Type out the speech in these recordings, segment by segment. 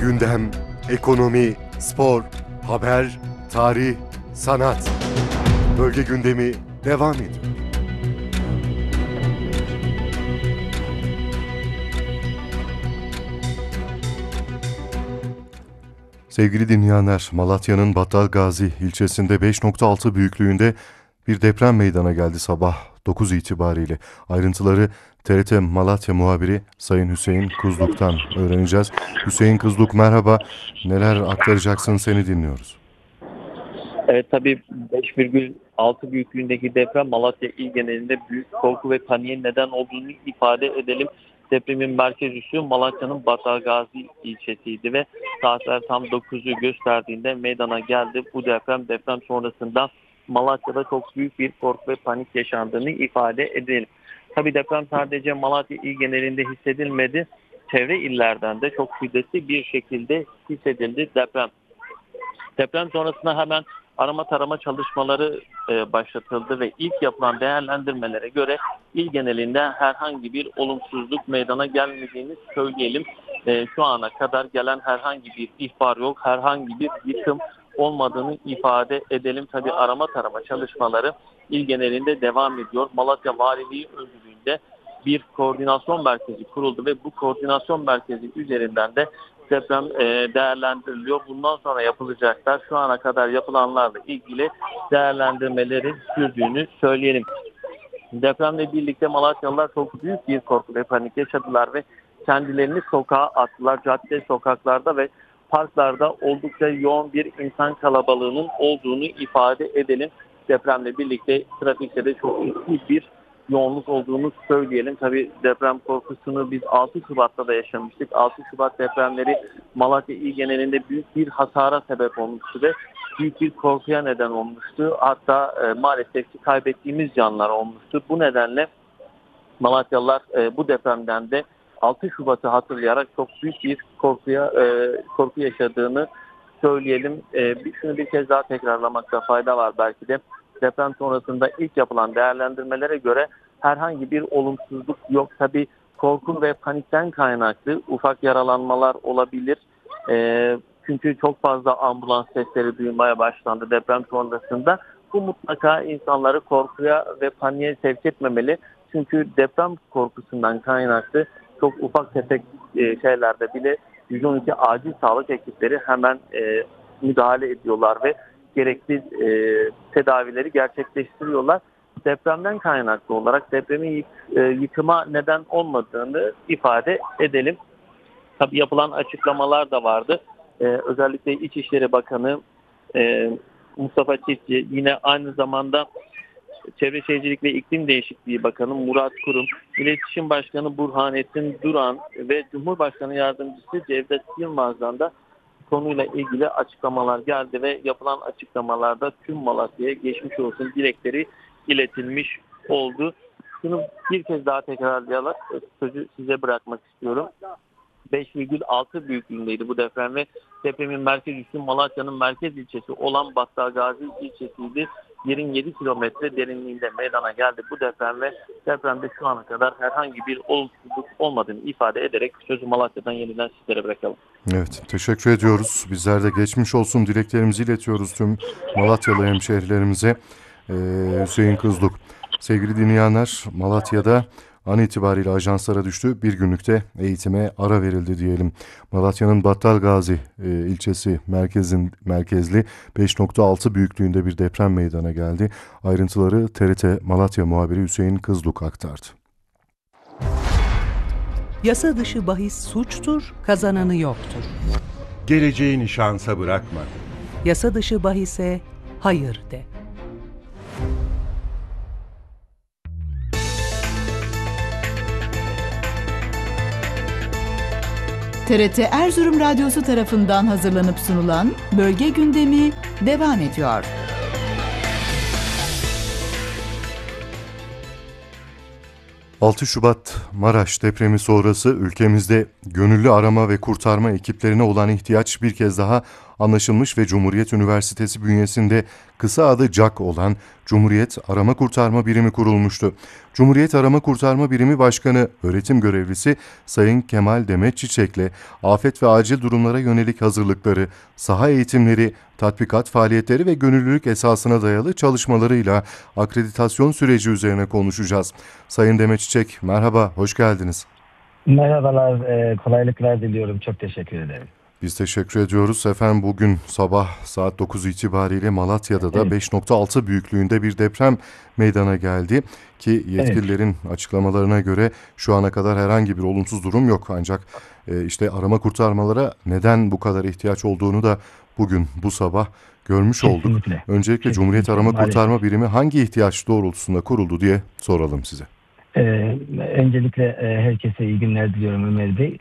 Gündem, ekonomi, spor, haber, tarih, sanat. Bölge gündemi devam ediyor. Sevgili dinleyenler, Malatya'nın Battalgazi ilçesinde 5.6 büyüklüğünde bir deprem meydana geldi sabah 9 itibariyle. Ayrıntıları TRT Malatya muhabiri Sayın Hüseyin Kuzluk'tan öğreneceğiz. Hüseyin Kuzluk, merhaba. Neler aktaracaksın, seni dinliyoruz. Evet, tabii 5,6 büyüklüğündeki deprem Malatya il genelinde büyük korku ve paniğe neden olduğunu ifade edelim. Depremin merkez üssü Malatya'nın Battalgazi ilçesiydi ve saatler tam 9'u gösterdiğinde meydana geldi. Bu deprem sonrasında Malatya'da çok büyük bir korku ve panik yaşandığını ifade edelim. Tabii deprem sadece Malatya il genelinde hissedilmedi. Çevre illerden de çok şiddetli bir şekilde hissedildi deprem. Deprem sonrasında hemen arama tarama çalışmaları başlatıldı ve ilk yapılan değerlendirmelere göre il genelinde herhangi bir olumsuzluk meydana gelmediğini söyleyelim. Şu ana kadar gelen herhangi bir ihbar yok, herhangi bir yıkım olmadığını ifade edelim. Tabii arama tarama çalışmaları il genelinde devam ediyor. Malatya Valiliği öncülüğünde bir koordinasyon merkezi kuruldu ve bu koordinasyon merkezi üzerinden de deprem değerlendiriliyor. Bundan sonra yapılacaklar, şu ana kadar yapılanlarla ilgili değerlendirmeleri sürdüğünü söyleyelim. Depremle birlikte Malatyalılar çok büyük bir korku ve panik yaşadılar ve kendilerini sokağa attılar. Cadde, sokaklarda ve parklarda oldukça yoğun bir insan kalabalığının olduğunu ifade edelim. Depremle birlikte trafikte de çok ciddi bir yoğunluk olduğunu söyleyelim. Tabii deprem korkusunu biz 6 Şubat'ta da yaşamıştık. 6 Şubat depremleri Malatya il genelinde büyük bir hasara sebep olmuştu ve büyük bir korkuya neden olmuştu. Hatta maalesef ki kaybettiğimiz canlar olmuştu. Bu nedenle Malatyalılar bu depremden de 6 Şubat'ı hatırlayarak çok büyük bir korku yaşadığını söyleyelim. Şunu bir kez daha tekrarlamakta fayda var belki de. Deprem sonrasında ilk yapılan değerlendirmelere göre herhangi bir olumsuzluk yok. Tabii korku ve panikten kaynaklı ufak yaralanmalar olabilir. Çünkü çok fazla ambulans sesleri duymaya başlandı deprem sonrasında. Bu mutlaka insanları korkuya ve paniğe sevk etmemeli. Çünkü deprem korkusundan kaynaklı çok ufak tefek şeylerde bile 112 acil sağlık ekipleri hemen müdahale ediyorlar ve gerekli tedavileri gerçekleştiriyorlar. Depremden kaynaklı olarak depremin yıkıma neden olmadığını ifade edelim. Tabii yapılan açıklamalar da vardı. Özellikle İçişleri Bakanı Mustafa Çiftçi, yine aynı zamanda Çevre Şehircilik ve İklim Değişikliği Bakanı Murat Kurum, İletişim Başkanı Burhanettin Duran ve Cumhurbaşkanı Yardımcısı Cevdet Yılmaz'dan da konuyla ilgili açıklamalar geldi ve yapılan açıklamalarda tüm Malatya'ya geçmiş olsun dilekleri iletilmiş oldu. Şunu bir kez daha tekrarlayarak sözü size bırakmak istiyorum. 5,6 büyüklüğündeydi bu deprem ve depremin merkez üssü Malatya'nın merkez ilçesi olan Battalgazi ilçesiydi. Yerin 7 kilometre derinliğinde meydana geldi bu deprem ve depremde şu ana kadar herhangi bir olumsuzluk olmadığını ifade ederek sözü Malatya'dan yeniden sizlere bırakalım. Evet, teşekkür ediyoruz. Bizler de geçmiş olsun dileklerimizi iletiyoruz tüm Malatyalı hemşehrilerimize. Hüseyin Kuzluk. Sevgili dinleyenler, Malatya'da an itibariyle ajanslara düştü. Bir günlükte eğitime ara verildi diyelim. Malatya'nın Battalgazi ilçesi merkezli 5.6 büyüklüğünde bir deprem meydana geldi. Ayrıntıları TRT Malatya muhabiri Hüseyin Kuzluk aktardı. Yasa dışı bahis suçtur, kazananı yoktur. Geleceğini şansa bırakma. Yasa dışı bahise hayır de. TRT Erzurum Radyosu tarafından hazırlanıp sunulan Bölge Gündemi devam ediyor. ...6 Şubat Maraş depremi sonrası ülkemizde gönüllü arama ve kurtarma ekiplerine olan ihtiyaç bir kez daha anlaşılmış ve Cumhuriyet Üniversitesi bünyesinde kısa adı CAK olan Cumhuriyet Arama Kurtarma Birimi kurulmuştu. Cumhuriyet Arama Kurtarma Birimi Başkanı öğretim görevlisi Sayın Kemal Demet Çiçek'le afet ve acil durumlara yönelik hazırlıkları, saha eğitimleri, tatbikat faaliyetleri ve gönüllülük esasına dayalı çalışmalarıyla akreditasyon süreci üzerine konuşacağız. Sayın Demet Çiçek, merhaba, hoş geldiniz. Merhabalar, kolaylıklar diliyorum. Çok teşekkür ederim. Biz teşekkür ediyoruz. Efendim bugün sabah saat 9 itibariyle Malatya'da da Evet. 5.6 büyüklüğünde bir deprem meydana geldi. Ki yetkililerin açıklamalarına göre şu ana kadar herhangi bir olumsuz durum yok. Ancak işte arama kurtarmalara neden bu kadar ihtiyaç olduğunu da bugün bu sabah görmüş olduk. Kesinlikle. Öncelikle Cumhuriyet Kesinlikle, Arama maalesef. Kurtarma Birimi hangi ihtiyaç doğrultusunda kuruldu diye soralım size. Öncelikle herkese iyi günler diliyorum Ömer Bey.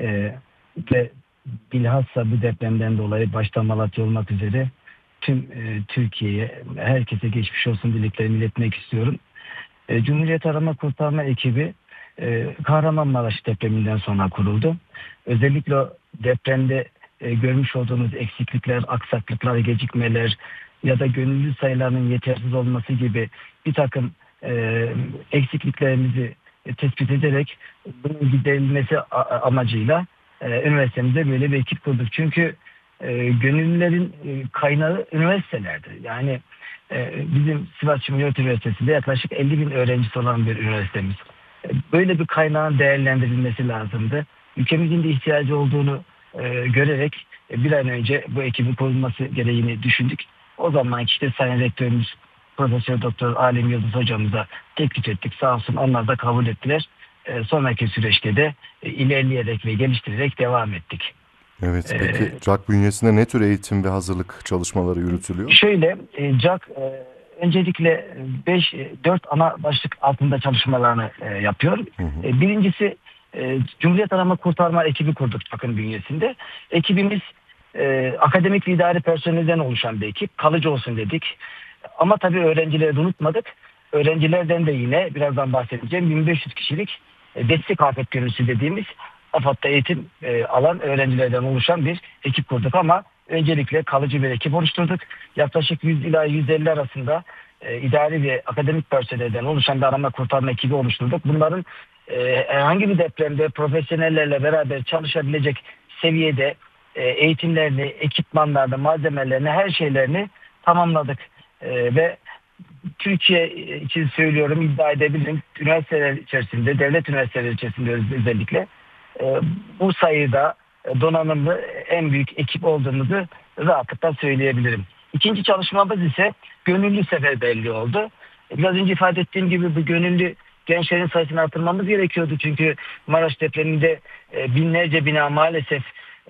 Ve bilhassa bu depremden dolayı başta Malatya olmak üzere tüm Türkiye'ye, herkese geçmiş olsun dileklerimi iletmek istiyorum. Cumhuriyet Arama Kurtarma ekibi Kahramanmaraş depreminden sonra kuruldu. Özellikle o depremde görmüş olduğumuz eksiklikler, aksaklıklar, gecikmeler ya da gönüllü sayılarının yetersiz olması gibi bir takım eksikliklerimizi tespit ederek bunun giderilmesi amacıyla üniversitemizde böyle bir ekip kurduk. Çünkü gönüllülerin kaynağı üniversitelerdir. Yani bizim Sivas Cumhuriyet Üniversitesi'nde yaklaşık 50 bin öğrencisi olan bir üniversitemiz. Böyle bir kaynağın değerlendirilmesi lazımdı. Ülkemizin de ihtiyacı olduğunu görerek bir an önce bu ekibin kurulması gereğini düşündük. O zaman işte Sayın Rektörümüz Profesör Doktor Alem Yıldız hocamıza teklif ettik. Sağ olsun onlar da kabul ettiler. Sonraki süreçte de ilerleyerek ve geliştirerek devam ettik. Evet, peki CAK bünyesinde ne tür eğitim ve hazırlık çalışmaları yürütülüyor? Şöyle, CAK öncelikle 4 ana başlık altında çalışmalarını yapıyor. Birincisi Cumhuriyet Arama Kurtarma ekibi kurduk CAK'ın bünyesinde. Ekibimiz akademik ve idari personelden oluşan bir ekip. Kalıcı olsun dedik. Ama tabii öğrencileri de unutmadık. Öğrencilerden de yine birazdan bahsedeceğim 1500 kişilik destek afet gönüllüsü dediğimiz AFAD'da eğitim alan öğrencilerden oluşan bir ekip kurduk ama öncelikle kalıcı bir ekip oluşturduk. Yaklaşık 100 ila 150 arasında idari ve akademik personelden oluşan bir arama kurtarma ekibi oluşturduk. Bunların herhangi bir depremde profesyonellerle beraber çalışabilecek seviyede eğitimlerini, ekipmanlarını, malzemelerini, her şeylerini tamamladık. Ve Türkiye için söylüyorum, iddia edebilirim. Üniversiteler içerisinde, devlet üniversiteleri içerisinde özellikle bu sayıda donanımlı en büyük ekip olduğumuzu rahatlıkla söyleyebilirim. İkinci çalışmamız ise gönüllü seferberliği oldu. Biraz önce ifade ettiğim gibi bu gönüllü gençlerin sayısını artırmamız gerekiyordu. Çünkü Maraş depreminde binlerce bina maalesef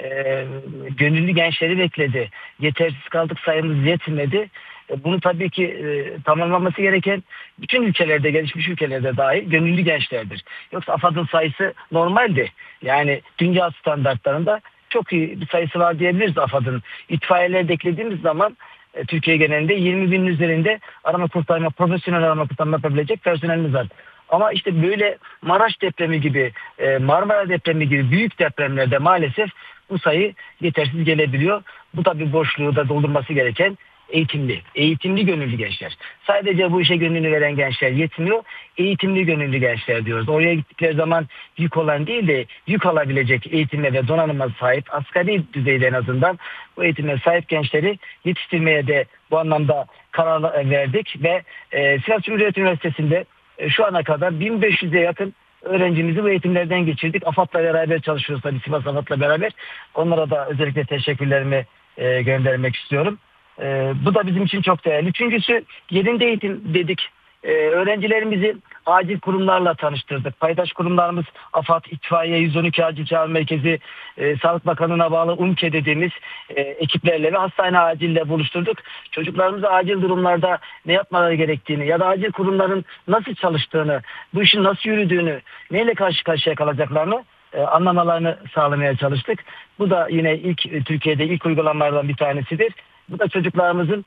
gönüllü gençleri bekledi. Yetersiz kaldık, sayımız yetmedi. Bunu tabii ki tamamlanması gereken bütün ülkelerde, gelişmiş ülkelerde dahil gönüllü gençlerdir. Yoksa AFAD'ın sayısı normaldi. Yani dünya standartlarında çok iyi bir sayısı var diyebiliriz AFAD'ın. İtfaiyeleri de eklediğimiz zaman Türkiye genelinde 20 binin üzerinde arama kurtarma, profesyonel arama kurtarma yapabilecek personelimiz var. Ama işte böyle Maraş depremi gibi, Marmara depremi gibi büyük depremlerde maalesef bu sayı yetersiz gelebiliyor. Bu tabii boşluğu da doldurması gereken eğitimli gönüllü gençler. Sadece bu işe gönlünü veren gençler yetmiyor. Eğitimli gönüllü gençler diyoruz. Oraya gittikleri zaman yük olan değil de yük alabilecek eğitime ve donanıma sahip, asgari düzeyde en azından bu eğitime sahip gençleri yetiştirmeye de bu anlamda karar verdik ve Sivas Cumhuriyet Üniversitesi'nde şu ana kadar 1500'e yakın öğrencimizi bu eğitimlerden geçirdik. AFAD'la beraber çalışıyoruz tabii, Sivas AFAD'la beraber. Onlara da özellikle teşekkürlerimi göndermek istiyorum. Bu da bizim için çok değerli. Üçüncüsü yerinde eğitim dedik. Öğrencilerimizi acil kurumlarla tanıştırdık. Paydaş kurumlarımız AFAD, İtfaiye, 112 Acil Çağrı Merkezi, Sağlık Bakanlığı'na bağlı UMKE dediğimiz ekiplerle ve hastane acille buluşturduk. Çocuklarımıza acil durumlarda ne yapmaları gerektiğini ya da acil kurumların nasıl çalıştığını, bu işin nasıl yürüdüğünü, neyle karşı karşıya kalacaklarını anlamalarını sağlamaya çalıştık. Bu da yine Türkiye'de ilk uygulamalardan bir tanesidir. Bu da çocuklarımızın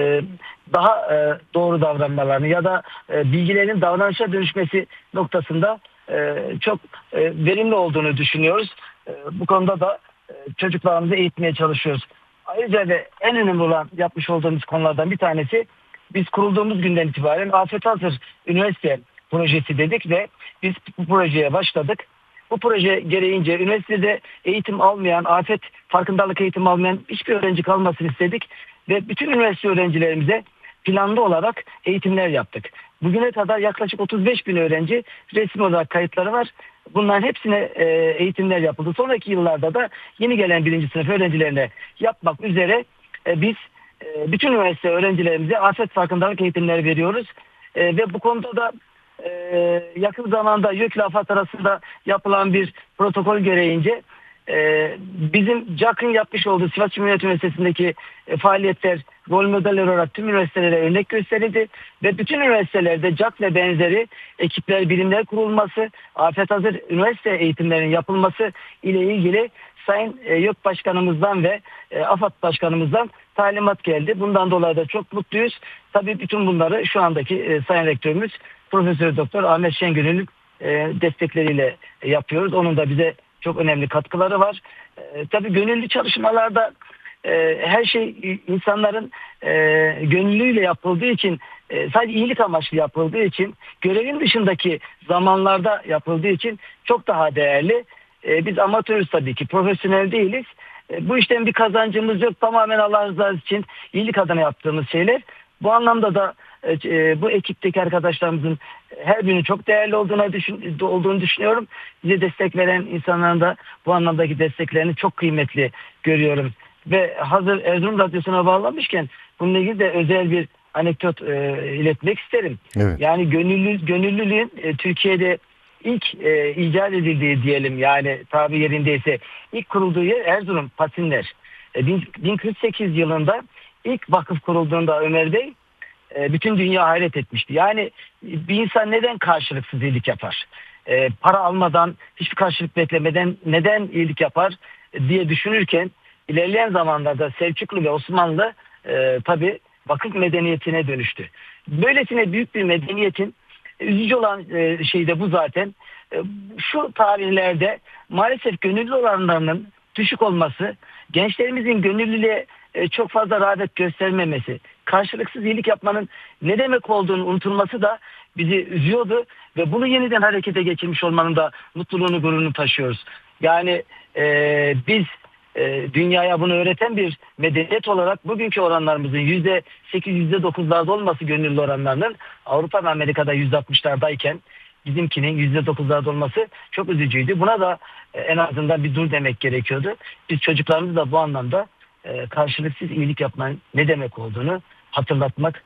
daha doğru davranmalarını ya da bilgilerin davranışa dönüşmesi noktasında çok verimli olduğunu düşünüyoruz. Bu konuda da çocuklarımızı eğitmeye çalışıyoruz. Ayrıca ve en önemli olan yapmış olduğumuz konulardan bir tanesi, biz kurulduğumuz günden itibaren Afet Hazır Üniversite Projesi dedik ve biz bu projeye başladık. Bu proje gereğince üniversitede eğitim almayan, afet farkındalık eğitimi almayan hiçbir öğrenci kalmasını istedik ve bütün üniversite öğrencilerimize planlı olarak eğitimler yaptık. Bugüne kadar yaklaşık 35 bin öğrenci resmi olarak kayıtları var. Bunların hepsine eğitimler yapıldı. Sonraki yıllarda da yeni gelen birinci sınıf öğrencilerine yapmak üzere biz bütün üniversite öğrencilerimize afet farkındalık eğitimleri veriyoruz. Ve bu konuda da yakın zamanda YÖK ile AFAD arasında yapılan bir protokol gereğince bizim CAK'ın yapmış olduğu Sivas Cumhuriyet Üniversitesi'ndeki faaliyetler rol modeller olarak tüm üniversitelere örnek gösterildi ve bütün üniversitelerde CAK ve benzeri ekipler, birimler kurulması, afet hazır üniversite eğitimlerinin yapılması ile ilgili Sayın YÖK Başkanımızdan ve AFAD Başkanımızdan talimat geldi. Bundan dolayı da çok mutluyuz. Tabii bütün bunları şu andaki Sayın Rektörümüz Profesör Doktor Ahmet Şengün'ün destekleriyle yapıyoruz. Onun da bize çok önemli katkıları var. Tabii gönüllü çalışmalarda her şey insanların gönüllüyle yapıldığı için, sadece iyilik amaçlı yapıldığı için, görevin dışındaki zamanlarda yapıldığı için çok daha değerli. Biz amatörüz tabii ki, profesyonel değiliz. Bu işten bir kazancımız yok. Tamamen Allah rızası için iyilik adına yaptığımız şeyler. Bu anlamda da bu ekipteki arkadaşlarımızın her birinin çok değerli olduğunu düşünüyorum. Bize destek veren insanların da bu anlamdaki desteklerini çok kıymetli görüyorum. Ve hazır Erzurum Radyosu'na bağlanmışken bununla ilgili de özel bir anekdot iletmek isterim. Evet. Yani gönüllülüğün Türkiye'de ilk icat edildiği diyelim, yani tabi yerindeyse ilk kurulduğu yer Erzurum Patinler. 1048 yılında ilk vakıf kurulduğunda Ömer Bey bütün dünya hayret etmişti. Yani bir insan neden karşılıksız iyilik yapar? Para almadan, hiçbir karşılık beklemeden neden iyilik yapar diye düşünürken ilerleyen zamanlarda Selçuklu ve Osmanlı tabi vakıf medeniyetine dönüştü. Böylesine büyük bir medeniyetin üzücü olan şey de bu zaten. Şu tarihlerde maalesef gönüllü oranlarının düşük olması, gençlerimizin gönüllülüğe çok fazla rağbet göstermemesi, karşılıksız iyilik yapmanın ne demek olduğunu unutulması da bizi üzüyordu ve bunu yeniden harekete geçirmiş olmanın da mutluluğunu, gururunu taşıyoruz. Yani biz dünyaya bunu öğreten bir medeniyet olarak bugünkü oranlarımızın %8, %9'larda olması, gönüllü oranlarının Avrupa ve Amerika'da %60'lardayken bizimkinin %9'larda olması çok üzücüydü. Buna da en azından bir dur demek gerekiyordu. Biz çocuklarımızı da bu anlamda karşılıksız iyilik yapmanın ne demek olduğunu hatırlatmak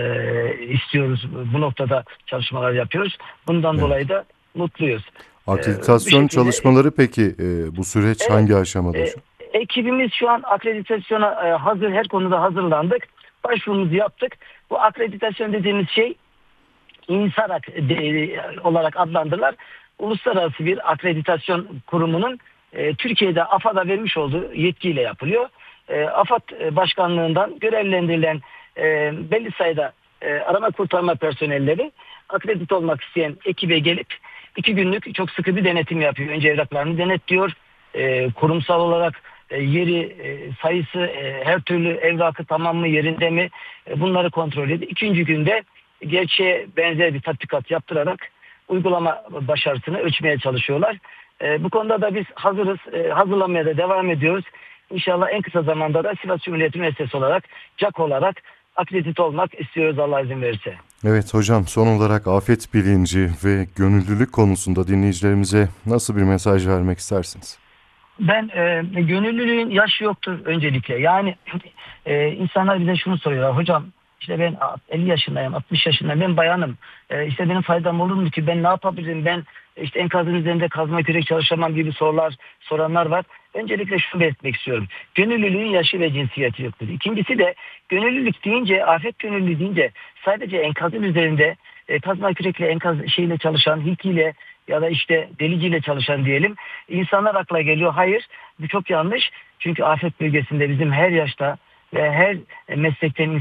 istiyoruz. Bu noktada çalışmalar yapıyoruz. Bundan dolayı da mutluyuz. Akreditasyon çalışmaları peki bu süreç hangi aşamada? Ekibimiz şu an akreditasyona hazır, her konuda hazırlandık. Başvurumuzu yaptık. Bu akreditasyon dediğimiz şey İNSARAK olarak adlandırırlar. Uluslararası bir akreditasyon kurumunun Türkiye'de AFAD'a vermiş olduğu yetkiyle yapılıyor. AFAD Başkanlığından görevlendirilen belli sayıda arama kurtarma personelleri akredite olmak isteyen ekibe gelip 2 günlük çok sıkı bir denetim yapıyor. Önce evraklarını denetliyor. Kurumsal olarak yeri, sayısı, her türlü evrakı tamam mı, yerinde mi, bunları kontrol ediyor. 2. günde gerçeğe benzer bir tatbikat yaptırarak uygulama başarısını ölçmeye çalışıyorlar. Bu konuda da biz hazırız. Hazırlamaya da devam ediyoruz. İnşallah en kısa zamanda da Sivas Cumhuriyet Üniversitesi olarak, CAK olarak akredite olmak istiyoruz, Allah izin verirse. Evet hocam, son olarak afet bilinci ve gönüllülük konusunda dinleyicilerimize nasıl bir mesaj vermek istersiniz? Ben gönüllülüğün yaşı yoktur öncelikle. Yani insanlar bize şunu soruyorlar. Hocam işte ben 50 yaşındayım, 60 yaşındayım, ben bayanım. İşte benim faydam olur mu ki? Ben ne yapabilirim? Ben işte enkazın üzerinde kazma kürek çalışamam gibi sorular soranlar var. Öncelikle şunu belirtmek istiyorum. Gönüllülüğün yaşı ve cinsiyeti yoktur. İkincisi de gönüllülük deyince, afet gönüllülüğü deyince sadece enkazın üzerinde kazma kürekle, enkaz şeyle çalışan, hilkiyle ya da işte deliciyle çalışan diyelim insanlar akla geliyor. Hayır, bu çok yanlış. Çünkü afet bölgesinde bizim her yaşta ve her meslekten